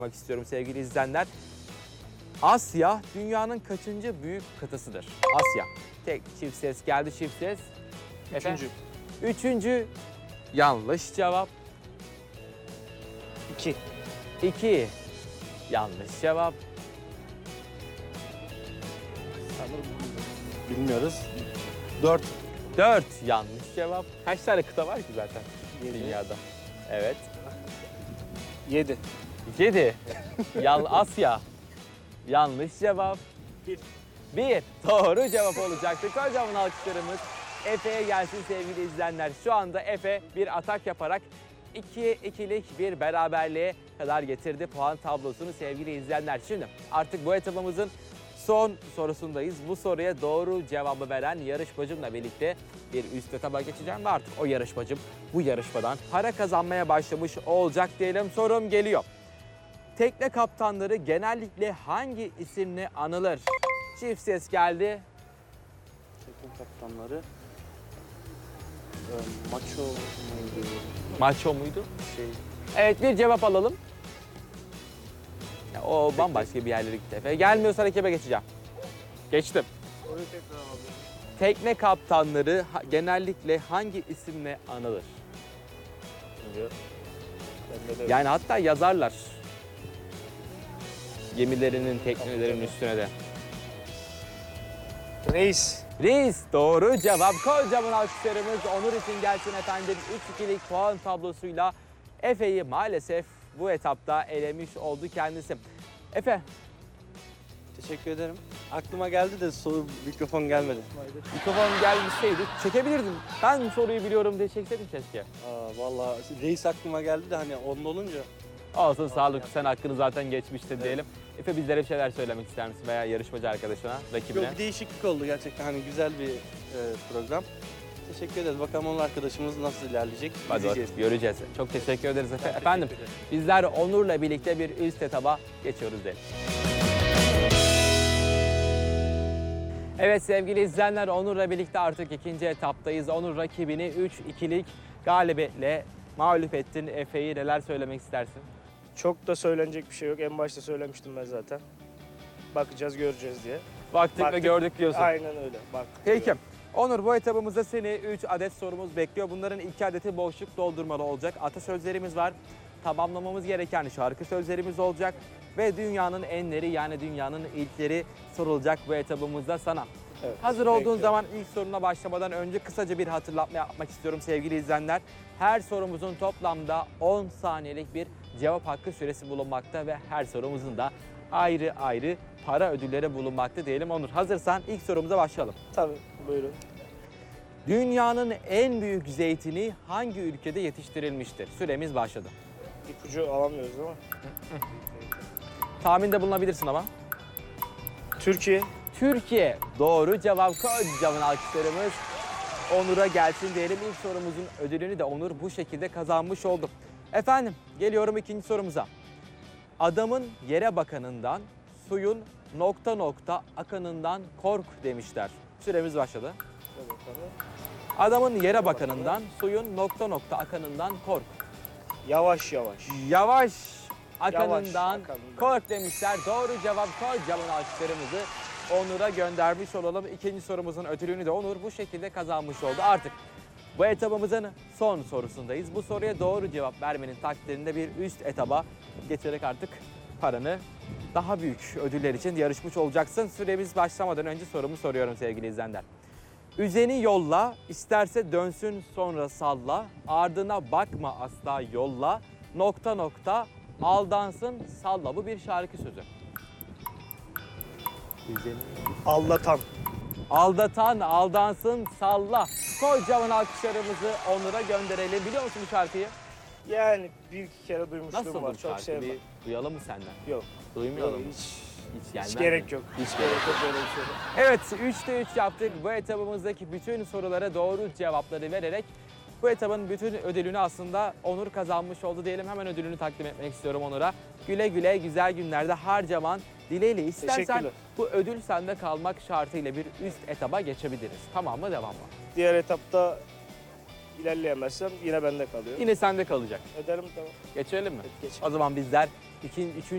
Bakmak istiyorum sevgili izleyenler. Asya dünyanın kaçıncı büyük kıtasıdır? Asya. Tek çift ses geldi, çift ses. Üçüncü. Üçüncü yanlış cevap. 2. 2 yanlış cevap. Bilmiyoruz. 4. 4 yanlış cevap. Kaç tane kıta var ki zaten Yedi. dünyada? Evet. 7. 7 Asya. Yanlış cevap. 1. 1 doğru cevap olacaktı. Kocaman alkışlarımız Efe'ye gelsin sevgili izleyenler. Şu anda Efe bir atak yaparak 2-2'lik bir beraberliğe kadar getirdi puan tablosunu sevgili izleyenler. Şimdi artık bu etapımızın son sorusundayız. Bu soruya doğru cevabı veren yarışmacımla birlikte bir üst etaba geçeceğim ve artık o yarışmacım bu yarışmadan para kazanmaya başlamış olacak diyelim. Sorum geliyor. Tekne kaptanları genellikle hangi isimle anılır? Çift ses geldi. Teknik kaptanları. Maço muydu? Maço muydu? Şey. Evet, bir cevap alalım. Ya, o bambaşka bir yerlere gitti Efe. Gelmiyorsa rakibe geçeceğim. Geçtim. Orayı tekrar alayım. Tekne kaptanları genellikle hangi isimle anılır? Diyor. Bende de Yani hatta yazarlar. Gemilerinin, teknelerinin üstüne de. Reis. Reis doğru cevap. Kocaman alkışlarımız Onur için gelsin efendim. 3-2'lik puan tablosuyla Efe'yi maalesef bu etapta elemiş oldu kendisi. Efe, Teşekkür ederim. Aklıma geldi de mikrofon gelmedi. mikrofon gelmişseydi çekebilirdim. Ben soruyu biliyorum diye çekseydim keşke. Vallahi reis aklıma geldi de hani onda olunca. Olsun, sağlık, sen hakkını zaten geçmiştir diyelim. Efe, bizlere bir şeyler söylemek ister misin veya yarışmacı arkadaşına, rakibine? Yok, bir değişiklik oldu gerçekten, hani güzel bir program. Teşekkür ederiz. Bakalım onun arkadaşımız nasıl ilerleyecek. Hadi İzleyeceğiz. göreceğiz. Çok teşekkür ederiz Efe. Efendim, bizler Onur'la birlikte bir üst etaba geçiyoruz diyelim. Evet sevgili izleyenler, Onur'la birlikte artık ikinci etaptayız. Onur rakibini 3-2'lik galibiyetle mağlup ettin. Efe'yi neler söylemek istersin? Çok da söylenecek bir şey yok. En başta söylemiştim ben zaten. Bakacağız, göreceğiz diye. Baktık ve Baktık. gördük diyorsun. Aynen öyle. Bak. Peki. Onur, bu etabımızda seni 3 adet sorumuz bekliyor. Bunların 2 adeti boşluk doldurmalı olacak. Atasözlerimiz var. Tamamlamamız gereken şarkı sözlerimiz olacak. Ve dünyanın enleri, yani dünyanın ilkleri sorulacak bu etabımızda sana. Evet, Hazır olduğun bekliyorum. zaman ilk soruna başlamadan önce kısaca bir hatırlatma yapmak istiyorum sevgili izleyenler. Her sorumuzun toplamda 10 saniyelik bir cevap hakkı süresi bulunmakta ve her sorumuzun da ayrı ayrı para ödülleri bulunmakta diyelim. Onur, hazırsan ilk sorumuza başlayalım. Tabii, buyurun. Dünyanın en büyük zeytini hangi ülkede yetiştirilmiştir? Süremiz başladı. İpucu alamıyoruz ama. Tahminde bulunabilirsin ama. Türkiye. Türkiye doğru cevap. Kocaman alkışlarımız Onur'a gelsin diyelim. İlk sorumuzun ödülünü de Onur bu şekilde kazanmış oldu. Efendim, geliyorum ikinci sorumuza. Adamın yere bakanından, suyun nokta nokta akanından kork demişler. Süremiz başladı. Adamın yere bakanından, suyun nokta nokta akanından kork. Yavaş yavaş. Yavaş akanından akanından. kork demişler. Doğru cevap. Kocaman alkışlarımızı Onur'a göndermiş olalım. İkinci sorumuzun ödülünü de Onur bu şekilde kazanmış oldu. Artık bu etabımızın son sorusundayız. Bu soruya doğru cevap vermenin takdirinde bir üst etaba geçerek artık paranı daha büyük ödüller için yarışmış olacaksın. Süremiz başlamadan önce sorumu soruyorum sevgili izleyenler. Üzeni yolla, isterse dönsün sonra salla, ardına bakma asla yolla, nokta nokta aldansın salla. Bu bir şarkı sözü. Üzeni Aldatan. aldatan aldansın salla. Kocaman alkışlarımızı Onur'a gönderelim. Biliyor musun bu şarkıyı? Yani bir iki kere duymuşluğum Nasıl var. bu Çok şarkı? sevmem. Bir duyalım mı senden? Yok. Duymayalım mı? Hiç Hiç gelmez mi? gerek yok. Hiç gerek yok böyle bir şey. Evet, 3'te 3 yaptık. Bu etabımızdaki bütün sorulara doğru cevapları vererek bu etabın bütün ödülünü aslında Onur kazanmış oldu diyelim. Hemen ödülünü takdim etmek istiyorum Onur'a. Güle güle güzel günlerde harcaman dileğiyle. İstersen Teşekkürler. bu ödül sende kalmak şartıyla bir üst etaba geçebiliriz. Tamam mı, devam mı? Diğer etapta ilerleyemezsem yine bende kalıyor. Yine sende kalacak. Öderim, tamam. Geçelim mi? Geç. O zaman bizler 3.